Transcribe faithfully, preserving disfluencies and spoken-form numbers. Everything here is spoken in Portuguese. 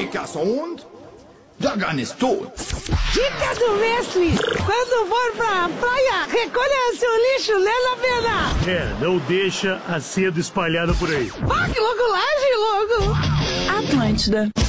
Picasso und Jagan ist tot. Dica do mestre: quando for pra praia, recolha seu lixo, lê na pena. É, não deixa a seda espalhada por aí. Vá, que logo laje, logo. Atlântida.